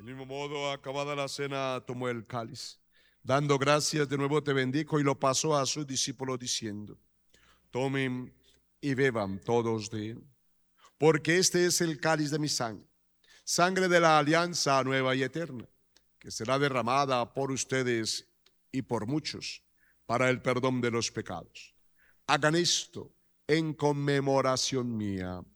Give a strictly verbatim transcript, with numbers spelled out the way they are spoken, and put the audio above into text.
Del mismo modo, acabada la cena, tomó el cáliz. Dando gracias, de nuevo te bendijo y lo pasó a sus discípulos diciendo: tomen y beban todos de él, porque este es el cáliz de mi sangre, sangre de la alianza nueva y eterna, que será derramada por ustedes y por muchos para el perdón de los pecados. Hagan esto en conmemoración mía.